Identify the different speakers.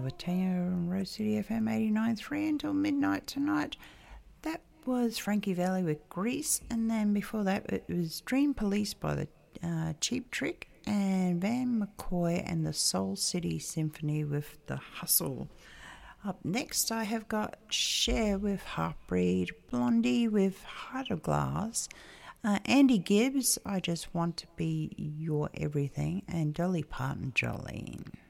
Speaker 1: with Tanya on Rose City FM 89.3 until midnight tonight. That was Frankie Valli with Grease, and then before that it was Dream Police by the Cheap Trick, and Van McCoy and the Soul City Symphony with The Hustle. Up next I have got Cher with Heartbreed, Blondie with Heart of Glass, Andy Gibbs, I Just Want to Be Your Everything, and Dolly Parton, Jolene.